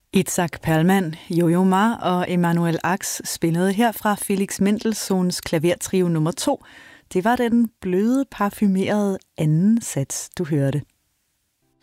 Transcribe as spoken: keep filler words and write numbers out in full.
Itzhak Perlman, Yo-Yo Ma og Emanuel Ax spillede her fra Felix Mendelssohns klavertrio nummer to. Det var den bløde, parfumerede anden sats, du hørte.